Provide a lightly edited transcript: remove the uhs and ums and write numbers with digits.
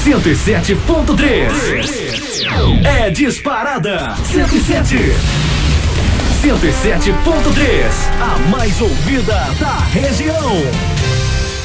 107.3 é disparada. 107.3, a mais ouvida da região.